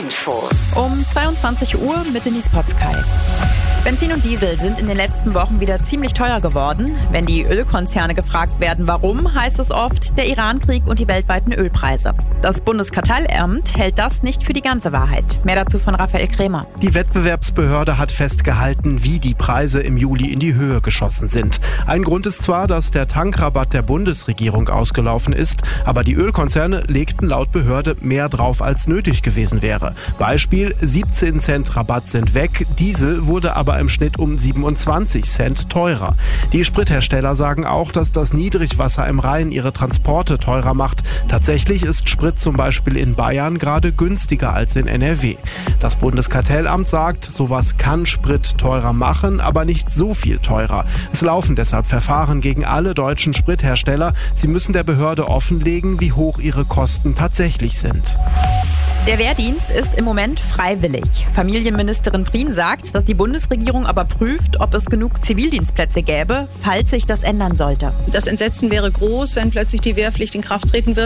Info. Um 22 Uhr mit Denise Potzkay. Benzin und Diesel sind in den letzten Wochen wieder ziemlich teuer geworden. Wenn die Ölkonzerne gefragt werden, warum, heißt es oft, der Iran-Krieg und die weltweiten Ölpreise. Das Bundeskartellamt hält das nicht für die ganze Wahrheit. Mehr dazu von Raphael Krämer. Die Wettbewerbsbehörde hat festgehalten, wie die Preise im Juli in die Höhe geschossen sind. Ein Grund ist zwar, dass der Tankrabatt der Bundesregierung ausgelaufen ist, aber die Ölkonzerne legten laut Behörde mehr drauf, als nötig gewesen wäre. Beispiel: 17 Cent Rabatt sind weg, Diesel wurde aber im Schnitt um 27 Cent teurer. Die Sprithersteller sagen auch, dass das Niedrigwasser im Rhein ihre Transporte teurer macht. Tatsächlich ist Sprit zum Beispiel in Bayern gerade günstiger als in NRW. Das Bundeskartellamt sagt, sowas kann Sprit teurer machen, aber nicht so viel teurer. Es laufen deshalb Verfahren gegen alle deutschen Sprithersteller. Sie müssen der Behörde offenlegen, wie hoch ihre Kosten tatsächlich sind. Der Wehrdienst ist im Moment freiwillig. Familienministerin Prien sagt, dass die Bundesregierung aber prüft, ob es genug Zivildienstplätze gäbe, falls sich das ändern sollte. Das Entsetzen wäre groß, wenn plötzlich die Wehrpflicht in Kraft treten würde.